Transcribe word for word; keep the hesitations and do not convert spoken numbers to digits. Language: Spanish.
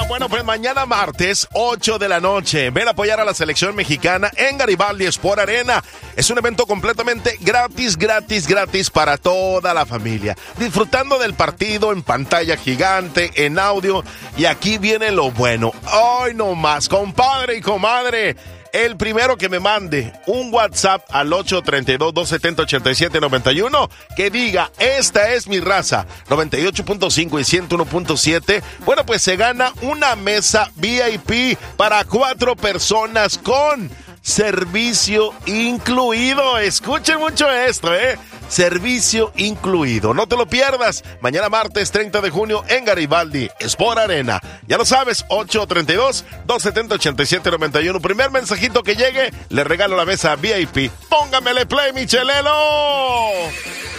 Bueno, pues mañana martes, ocho de la noche, ven a apoyar a la selección mexicana en Garibaldi Sport Arena. Es un evento completamente gratis, gratis, gratis para toda la familia. Disfrutando del partido en pantalla gigante, en audio. Y aquí viene lo bueno. ¡Ay, no más! Compadre y comadre, el primero que me mande un WhatsApp al ocho tres dos, dos siete cero, ocho siete nueve uno que diga, esta es mi raza, noventa y ocho punto cinco y ciento uno punto siete, bueno, pues se gana una mesa V I P para cuatro personas con servicio incluido. Escuchen mucho esto, ¿eh? Servicio incluido. No te lo pierdas. Mañana martes treinta de junio en Garibaldi Sport Arena. Ya lo sabes, ocho tres dos, dos siete cero, ocho siete nueve uno. Primer mensajito que llegue, le regalo la mesa V I P. Póngamele play, Michelelo.